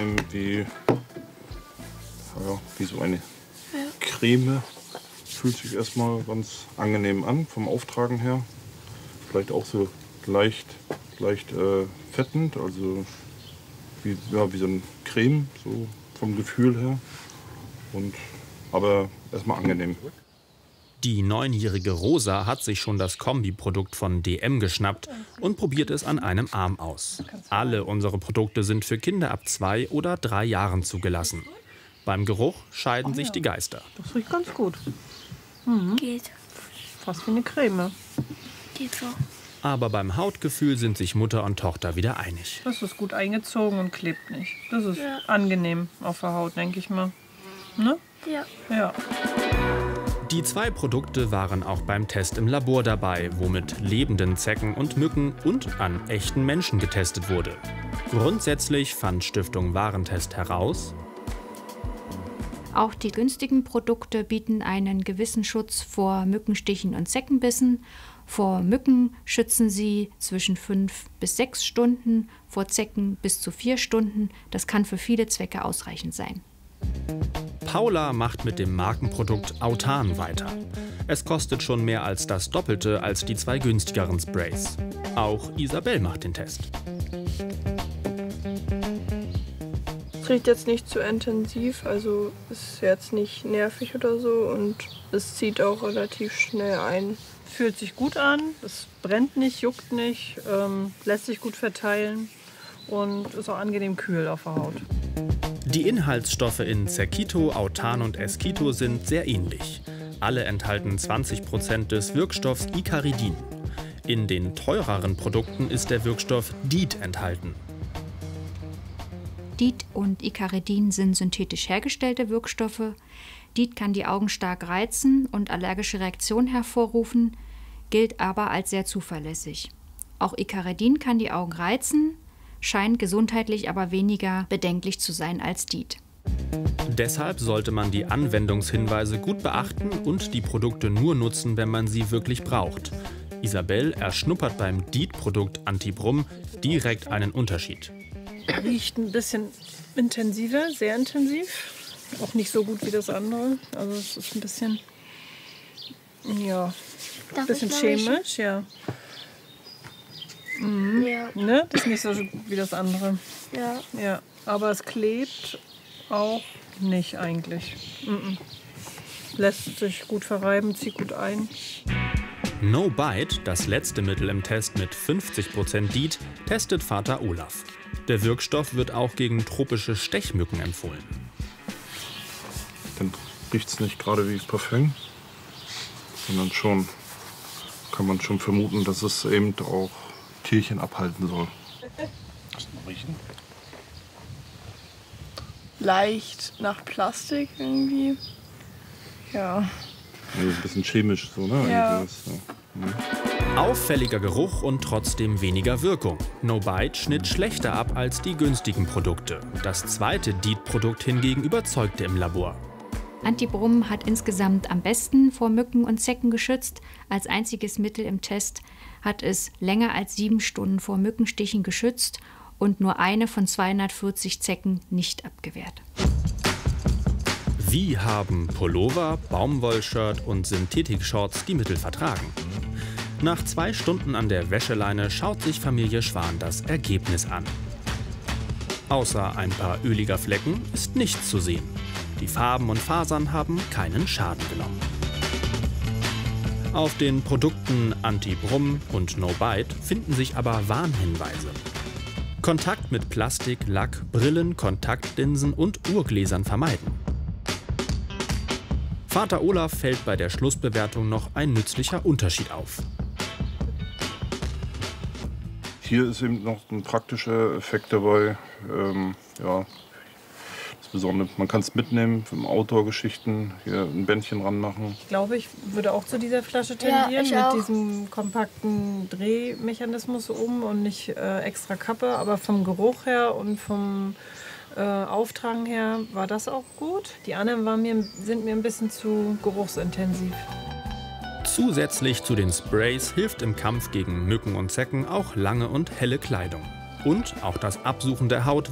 angenehm wie so eine Creme. Fühlt sich erstmal ganz angenehm an vom Auftragen her. Vielleicht auch so leicht fettend, also wie so eine Creme, so vom Gefühl her. Aber erstmal angenehm. Die 9-jährige Rosa hat sich schon das Kombiprodukt von DM geschnappt und probiert es an einem Arm aus. Alle unsere Produkte sind für Kinder ab 2 oder 3 Jahren zugelassen. Beim Geruch scheiden sich die Geister. Das riecht ganz gut. Geht. Fast wie eine Creme. Geht so. Aber beim Hautgefühl sind sich Mutter und Tochter wieder einig. Das ist gut eingezogen und klebt nicht. Das ist angenehm auf der Haut, denke ich mal. Ne? Ja. Ja. Die 2 Produkte waren auch beim Test im Labor dabei, wo mit lebenden Zecken und Mücken und an echten Menschen getestet wurde. Grundsätzlich fand Stiftung Warentest heraus: Auch die günstigen Produkte bieten einen gewissen Schutz vor Mückenstichen und Zeckenbissen. Vor Mücken schützen sie zwischen 5 bis 6 Stunden, vor Zecken bis zu 4 Stunden. Das kann für viele Zwecke ausreichend sein. Paula macht mit dem Markenprodukt Autan weiter. Es kostet schon mehr als das Doppelte als die 2 günstigeren Sprays. Auch Isabel macht den Test. Es riecht jetzt nicht zu intensiv, also ist jetzt nicht nervig oder so und es zieht auch relativ schnell ein. Fühlt sich gut an, es brennt nicht, juckt nicht, lässt sich gut verteilen und ist auch angenehm kühl auf der Haut. Die Inhaltsstoffe in Zerkito, Autan und Eskito sind sehr ähnlich. Alle enthalten 20% des Wirkstoffs Icaridin. In den teureren Produkten ist der Wirkstoff DEET enthalten. DEET und Icaridin sind synthetisch hergestellte Wirkstoffe. DEET kann die Augen stark reizen und allergische Reaktionen hervorrufen, gilt aber als sehr zuverlässig. Auch Icaridin kann die Augen reizen, scheint gesundheitlich aber weniger bedenklich zu sein als DEET. Deshalb sollte man die Anwendungshinweise gut beachten und die Produkte nur nutzen, wenn man sie wirklich braucht. Isabel erschnuppert beim DEET-Produkt Antibrum direkt einen Unterschied. Riecht ein bisschen intensiver, sehr intensiv. Auch nicht so gut wie das andere. Also es ist ein bisschen, ein bisschen chemisch, ja. Ja. Ne? Das ist nicht so wie das andere. Ja. Ja. Aber es klebt auch nicht eigentlich. Lässt sich gut verreiben, zieht gut ein. No Bite, das letzte Mittel im Test mit 50% DEET, testet Vater Olaf. Der Wirkstoff wird auch gegen tropische Stechmücken empfohlen. Dann riecht es nicht gerade wie Parfüm, sondern kann man schon vermuten, dass es eben auch Tierchen abhalten soll. Hast du noch riechen? Leicht nach Plastik irgendwie. Ja. Also ein bisschen chemisch so, ne? Ja. Auffälliger Geruch und trotzdem weniger Wirkung. No Bite schnitt schlechter ab als die günstigen Produkte. Das zweite DEET-Produkt hingegen überzeugte im Labor. Antibrum hat insgesamt am besten vor Mücken und Zecken geschützt. Als einziges Mittel im Test hat es länger als 7 Stunden vor Mückenstichen geschützt und nur eine von 240 Zecken nicht abgewehrt. Wie haben Pullover, Baumwollshirt und Synthetik-Shorts die Mittel vertragen? Nach 2 Stunden an der Wäscheleine schaut sich Familie Schwan das Ergebnis an. Außer ein paar öliger Flecken ist nichts zu sehen. Die Farben und Fasern haben keinen Schaden genommen. Auf den Produkten Antibrum und No Bite finden sich aber Warnhinweise. Kontakt mit Plastik, Lack, Brillen, Kontaktlinsen und Uhrgläsern vermeiden. Vater Olaf fällt bei der Schlussbewertung noch ein nützlicher Unterschied auf. Hier ist eben noch ein praktischer Effekt dabei. Das Besondere, man kann es mitnehmen für Outdoor-Geschichten, hier ein Bändchen ranmachen. Ich glaube, ich würde auch zu dieser Flasche tendieren, ich auch. mit diesem kompakten Drehmechanismus oben und nicht extra Kappe. Aber vom Geruch her und vom Auftragen her war das auch gut. Die anderen sind mir ein bisschen zu geruchsintensiv. Zusätzlich zu den Sprays hilft im Kampf gegen Mücken und Zecken auch lange und helle Kleidung. Und auch das Absuchen der Haut